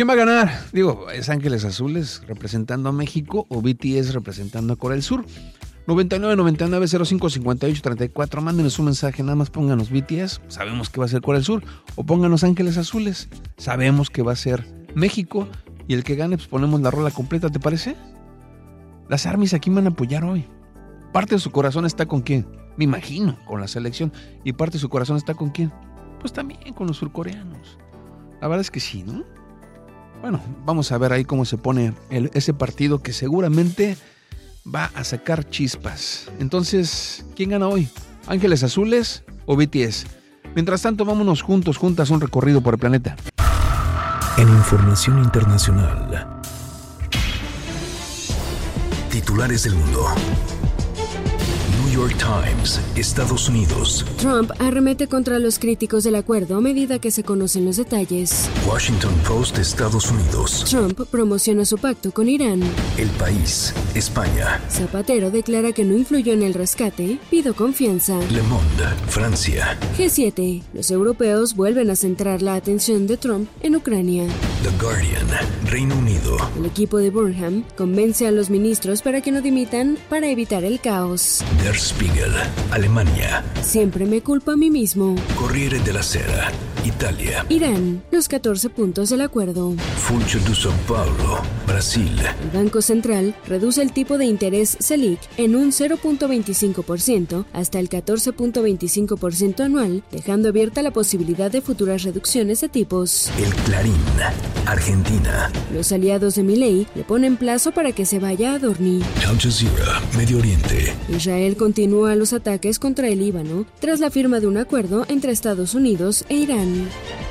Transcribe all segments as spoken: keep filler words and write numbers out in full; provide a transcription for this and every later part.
¿Quién va a ganar? Digo, ¿es Ángeles Azules representando a México o B T S representando a Corea del Sur? noventa y nueve, noventa y nueve, cero cinco, cincuenta y ocho, treinta y cuatro. Mándenos un mensaje, nada más pónganos B T S, sabemos que va a ser Corea del Sur, o pónganos Ángeles Azules, sabemos que va a ser México, y el que gane, pues ponemos la rola completa, ¿te parece? Las ARMYs aquí me van a apoyar hoy. Parte de su corazón está con quién, me imagino, con la selección, y parte de su corazón está con quién, pues también con los surcoreanos. La verdad es que sí, ¿no? Bueno, vamos a ver ahí cómo se pone el, ese partido que seguramente va a sacar chispas. Entonces, ¿quién gana hoy? ¿Ángeles Azules o B T S? Mientras tanto, vámonos juntos, juntas, un recorrido por el planeta. En información internacional, titulares del mundo. New York Times, Estados Unidos. Trump arremete contra los críticos del acuerdo a medida que se conocen los detalles. Washington Post, Estados Unidos. Trump promociona su pacto con Irán. El País, España. Zapatero declara que no influyó en el rescate, pido confianza. Le Monde, Francia. G siete. Los europeos vuelven a centrar la atención de Trump en Ucrania. The Guardian, Reino Unido. El equipo de Burnham convence a los ministros para que no dimitan para evitar el caos. Der Spiegel, Alemania. Siempre me culpo a mí mismo. Corriere della Sera, Italia. Irán, los catorce puntos del acuerdo. Funcho de São Paulo, Brasil. El Banco Central reduce el tipo de interés Selic en un cero punto veinticinco por ciento hasta el catorce punto veinticinco por ciento anual, dejando abierta la posibilidad de futuras reducciones de tipos. El Clarín, Argentina. Los aliados de Milei le ponen plazo para que se vaya a dormir. Al Jazeera, Medio Oriente. Israel continúa los ataques contra el Líbano tras la firma de un acuerdo entre Estados Unidos e Irán.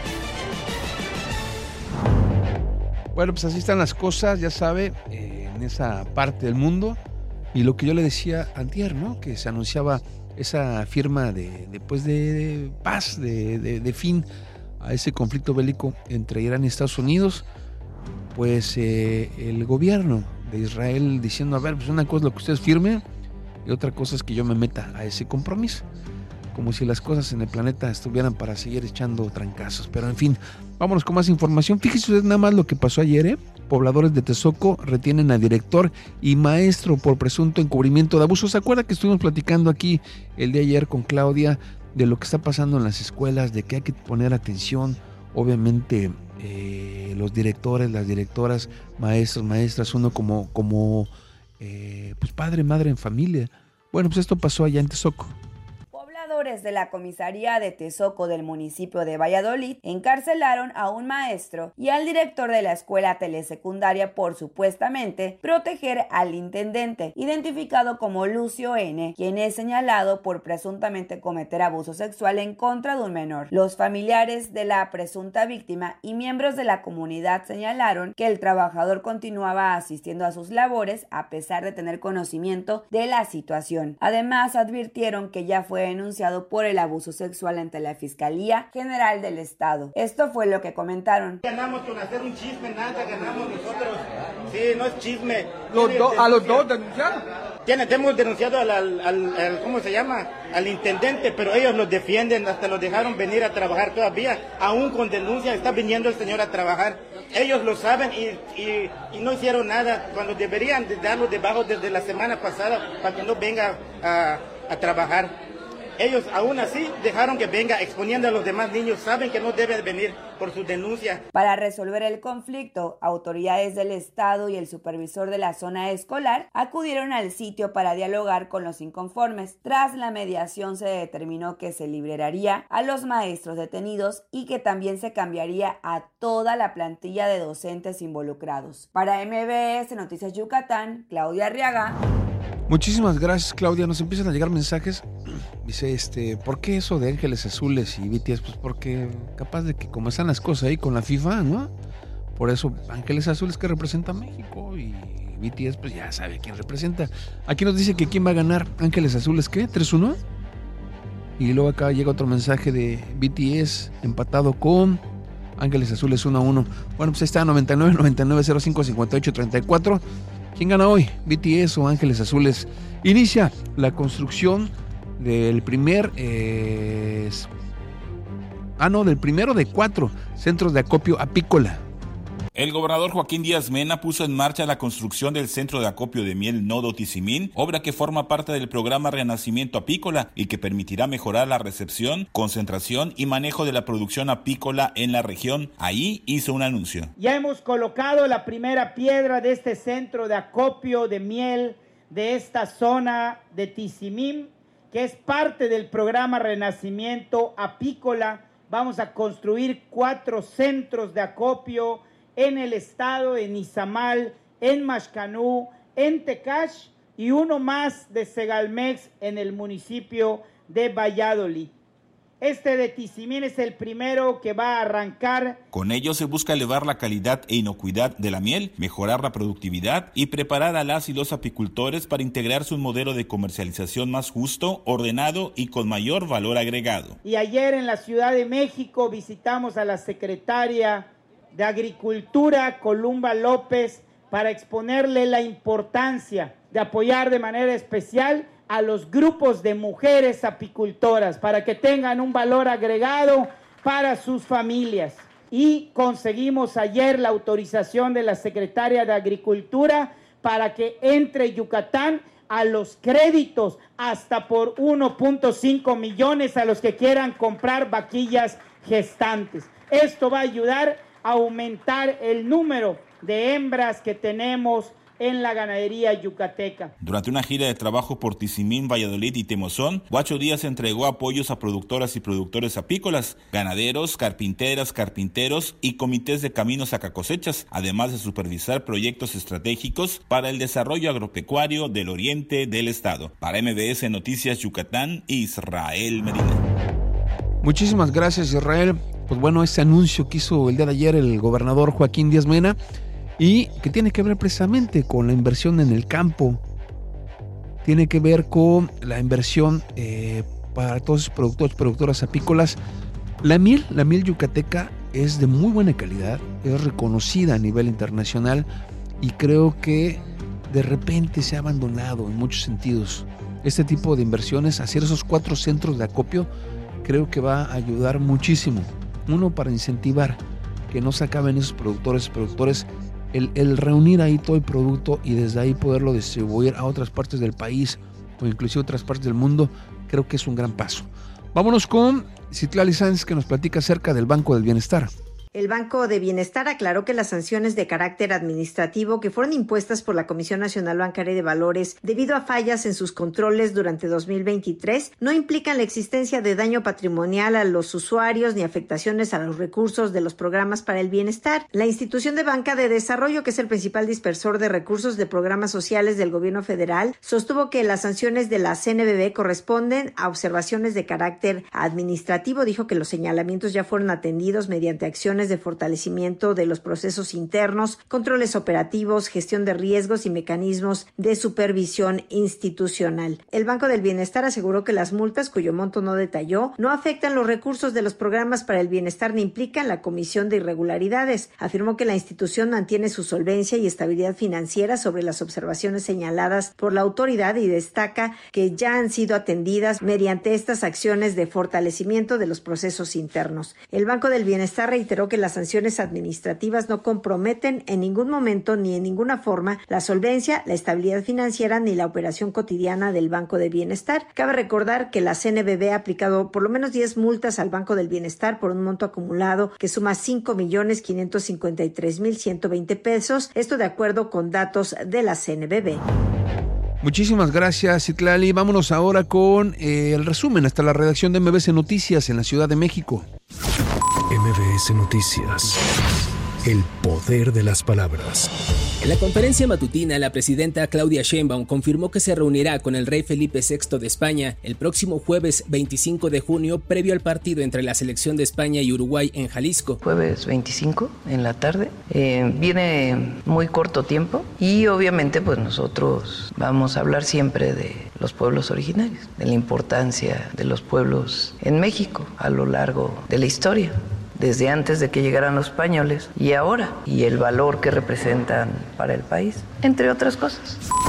Bueno, pues así están las cosas, ya sabe, eh, en esa parte del mundo. Y lo que yo le decía antier, ¿no? Que se anunciaba esa firma de, de, pues de, de paz, de, de, de fin a ese conflicto bélico entre Irán y Estados Unidos. Pues eh, el gobierno de Israel diciendo, a ver, pues una cosa es lo que ustedes firmen y otra cosa es que yo me meta a ese compromiso. Como si las cosas en el planeta estuvieran para seguir echando trancazos. Pero en fin, vámonos con más información. Fíjese usted nada más lo que pasó ayer, ¿eh? Pobladores de Tezoco retienen a director y maestro por presunto encubrimiento de abusos. ¿Se acuerda que estuvimos platicando aquí el día de ayer con Claudia de lo que está pasando en las escuelas, de que hay que poner atención? Obviamente eh, los directores, las directoras, maestros, maestras, uno como, como eh, pues padre, madre en familia. Bueno, pues esto pasó allá en Tezoco. Pobladores de la comisaría de Tezoco del municipio de Valladolid encarcelaron a un maestro y al director de la escuela telesecundaria por supuestamente proteger al intendente, identificado como Lucio N., quien es señalado por presuntamente cometer abuso sexual en contra de un menor. Los familiares de la presunta víctima y miembros de la comunidad señalaron que el trabajador continuaba asistiendo a sus labores a pesar de tener conocimiento de la situación. Además, advirtieron que ya fue denunciado por el abuso sexual ante la Fiscalía General del Estado. Esto fue lo que comentaron. Ganamos con hacer un chisme, nada ganamos nosotros. Sí, no es chisme. Los do, ¿A los dos denunciaron? Tienen, hemos denunciado al, al, al, al, ¿cómo se llama? Al intendente, pero ellos los defienden, hasta los dejaron venir a trabajar todavía. Aún con denuncia está viniendo el señor a trabajar. Ellos lo saben y, y, y no hicieron nada cuando deberían de darlo debajo desde la semana pasada para que no venga a, a trabajar. Ellos aún así dejaron que venga exponiendo a los demás niños, saben que no deben venir por su denuncia. Para resolver el conflicto, autoridades del Estado y el supervisor de la zona escolar acudieron al sitio para dialogar con los inconformes. Tras la mediación se determinó que se liberaría a los maestros detenidos y que también se cambiaría a toda la plantilla de docentes involucrados. Para M B S Noticias Yucatán, Claudia Arriaga. Muchísimas gracias, Claudia. Nos empiezan a llegar mensajes. Dice, este, ¿por qué eso de Ángeles Azules y B T S? Pues porque capaz de que como están las cosas ahí con la FIFA, ¿no? Por eso Ángeles Azules que representa a México y B T S pues ya sabe quién representa. Aquí nos dice que quién va a ganar. Ángeles Azules, ¿qué? ¿tres uno? Y luego acá llega otro mensaje de B T S empatado con Ángeles Azules uno a uno. Bueno, pues ahí está, noventa y nueve, noventa y nueve, cero cinco, cincuenta y ocho, treinta y cuatro. ¿Quién gana hoy? ¿B T S o Ángeles Azules? Inicia la construcción del primer, eh, ah no, del primero de cuatro centros de acopio apícola El gobernador Joaquín Díaz Mena puso en marcha la construcción del centro de acopio de miel Nodo Tizimín, obra que forma parte del programa Renacimiento Apícola y que permitirá mejorar la recepción, concentración y manejo de la producción apícola en la región. Ahí hizo un anuncio. Ya hemos colocado la primera piedra de este centro de acopio de miel de esta zona de Tizimín, que es parte del programa Renacimiento Apícola. Vamos a construir cuatro centros de acopio en el estado, en Izamal, en Maxcanú, en Tecash y uno más de Segalmex en el municipio de Valladolid. Este de Tizimín es el primero que va a arrancar. Con ello se busca elevar la calidad e inocuidad de la miel, mejorar la productividad y preparar a las y los apicultores para integrarse un modelo de comercialización más justo, ordenado y con mayor valor agregado. Y ayer en la Ciudad de México visitamos a la secretaria de Agricultura, Columba López, para exponerle la importancia de apoyar de manera especial a los grupos de mujeres apicultoras para que tengan un valor agregado para sus familias. Y conseguimos ayer la autorización de la secretaria de Agricultura para que entre Yucatán a los créditos hasta por uno punto cinco millones a los que quieran comprar vaquillas gestantes. Esto va a ayudar a aumentar el número de hembras que tenemos en la ganadería yucateca. Durante una gira de trabajo por Tizimín, Valladolid y Temozón, Huacho Díaz entregó apoyos a productoras y productores apícolas, ganaderos, carpinteras, carpinteros y comités de caminos a cosechas, además de supervisar proyectos estratégicos para el desarrollo agropecuario del oriente del estado. Para M B S Noticias Yucatán, Israel Medina. Muchísimas gracias, Israel. Pues bueno, este anuncio que hizo el día de ayer el gobernador Joaquín Díaz Mena y que tiene que ver precisamente con la inversión en el campo, tiene que ver con la inversión eh, para todos los productores, productoras apícolas. La miel, la miel yucateca es de muy buena calidad, es reconocida a nivel internacional y creo que de repente se ha abandonado en muchos sentidos. Este tipo de inversiones, hacer esos cuatro centros de acopio, creo que va a ayudar muchísimo. Uno, para incentivar que no se acaben esos productores, productores, el, el reunir ahí todo el producto y desde ahí poderlo distribuir a otras partes del país o inclusive otras partes del mundo, creo que es un gran paso. Vámonos con Citlali Sáenz, que nos platica acerca del Banco del Bienestar. El Banco de Bienestar aclaró que las sanciones de carácter administrativo que fueron impuestas por la Comisión Nacional Bancaria de Valores debido a fallas en sus controles durante dos mil veintitrés no implican la existencia de daño patrimonial a los usuarios ni afectaciones a los recursos de los programas para el bienestar. La institución de banca de desarrollo, que es el principal dispersor de recursos de programas sociales del gobierno federal, sostuvo que las sanciones de la C N B V corresponden a observaciones de carácter administrativo. Dijo que los señalamientos ya fueron atendidos mediante acciones de fortalecimiento de los procesos internos, controles operativos, gestión de riesgos y mecanismos de supervisión institucional. El Banco del Bienestar aseguró que las multas, cuyo monto no detalló, no afectan los recursos de los programas para el bienestar ni implican la comisión de irregularidades. Afirmó que la institución mantiene su solvencia y estabilidad financiera sobre las observaciones señaladas por la autoridad y destaca que ya han sido atendidas mediante estas acciones de fortalecimiento de los procesos internos. El Banco del Bienestar reiteró que las sanciones administrativas no comprometen en ningún momento ni en ninguna forma la solvencia, la estabilidad financiera ni la operación cotidiana del Banco de Bienestar. Cabe recordar que la C N B V ha aplicado por lo menos diez multas al Banco del Bienestar por un monto acumulado que suma cinco millones quinientos cincuenta y tres mil ciento veinte pesos, esto de acuerdo con datos de la C N B V. Muchísimas gracias, Citlali. Vámonos ahora con eh, el resumen hasta la redacción de M B S Noticias en la Ciudad de México. M B S Noticias. El poder de las palabras. En la conferencia matutina, la presidenta Claudia Sheinbaum confirmó que se reunirá con el rey Felipe sexto de España el próximo jueves veinticinco de junio, previo al partido entre la selección de España y Uruguay en Jalisco. Jueves veinticinco en la tarde. Eh, viene muy corto tiempo y obviamente pues nosotros vamos a hablar siempre de los pueblos originarios, de la importancia de los pueblos en México a lo largo de la historia, desde antes de que llegaran los españoles y ahora, y el valor que representan para el país, entre otras cosas.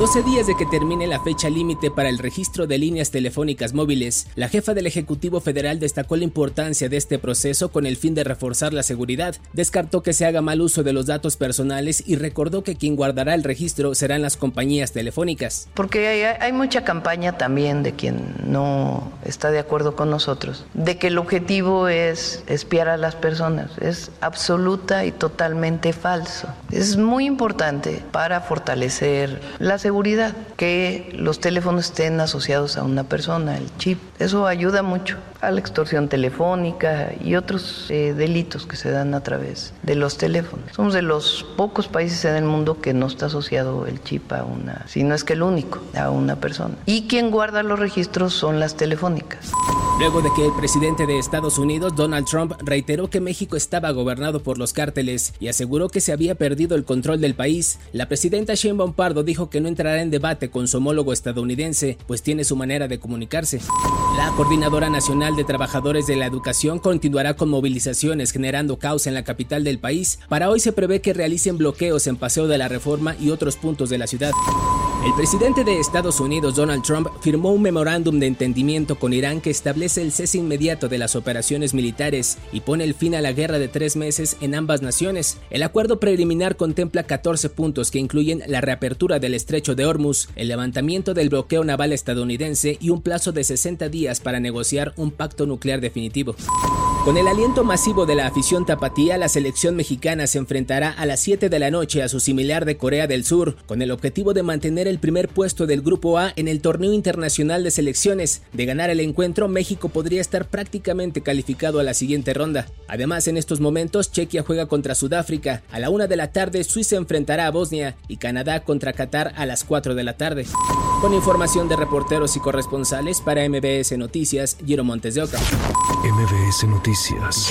doce días de que termine la fecha límite para el registro de líneas telefónicas móviles, la jefa del Ejecutivo Federal destacó la importancia de este proceso con el fin de reforzar la seguridad, descartó que se haga mal uso de los datos personales y recordó que quien guardará el registro serán las compañías telefónicas. Porque hay, hay mucha campaña también de quien no está de acuerdo con nosotros, de que el objetivo es espiar a las personas. Es absoluta y totalmente falso. Es muy importante para fortalecer la seguridad, que los teléfonos estén asociados a una persona, el chip. Eso ayuda mucho a la extorsión telefónica y otros eh, delitos que se dan a través de los teléfonos. Somos de los pocos países en el mundo que no está asociado el chip a una, si no es que el único, a una persona. Y quien guarda los registros son las telefónicas. Luego de que el presidente de Estados Unidos, Donald Trump, reiteró que México estaba gobernado por los cárteles y aseguró que se había perdido el control del país, la presidenta Sheinbaum Pardo dijo que no entrará en debate con su homólogo estadounidense, pues tiene su manera de comunicarse. La Coordinadora Nacional de Trabajadores de la Educación continuará con movilizaciones generando caos en la capital del país. Para hoy se prevé que realicen bloqueos en Paseo de la Reforma y otros puntos de la ciudad. El presidente de Estados Unidos, Donald Trump, firmó un memorándum de entendimiento con Irán que establece el cese inmediato de las operaciones militares y pone el fin a la guerra de tres meses en ambas naciones. El acuerdo preliminar contempla catorce puntos que incluyen la reapertura del estrecho de Hormuz, el levantamiento del bloqueo naval estadounidense y un plazo de sesenta días para negociar un pacto nuclear definitivo. Con el aliento masivo de la afición tapatía, la selección mexicana se enfrentará a las siete de la noche a su similar de Corea del Sur, con el objetivo de mantener el primer puesto del Grupo A en el torneo internacional de selecciones. De ganar el encuentro, México podría estar prácticamente calificado a la siguiente ronda. Además, en estos momentos, Chequia juega contra Sudáfrica. A la una de la tarde, Suiza enfrentará a Bosnia y Canadá contra Qatar a las cuatro de la tarde. Con información de reporteros y corresponsales para M B S Noticias, Giro Montes de Oca. M B S Noticias.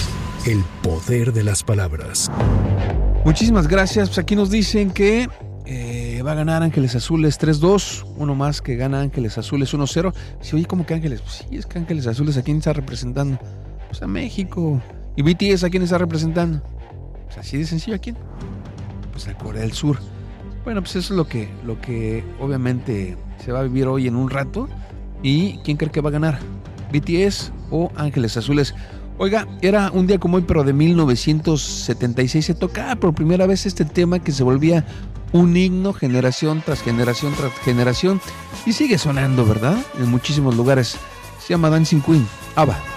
El poder de las palabras. Muchísimas gracias. Pues aquí nos dicen que eh, va a ganar Ángeles Azules tres dos. Uno más que gana Ángeles Azules uno cero. Si oye, ¿cómo que Ángeles? Pues sí, es que Ángeles Azules, ¿a quién está representando? Pues a México. ¿Y B T S a quién está representando? Pues así de sencillo, ¿a quién? Pues a Corea del Sur. Bueno, pues eso es lo que, lo que obviamente se va a vivir hoy en un rato. ¿Y quién cree que va a ganar? ¿B T S o Ángeles Azules? Oiga, era un día como hoy, pero de mil novecientos setenta y seis se tocaba por primera vez este tema que se volvía un himno generación tras generación tras generación y sigue sonando, ¿verdad? En muchísimos lugares. Se llama Dancing Queen, ABBA.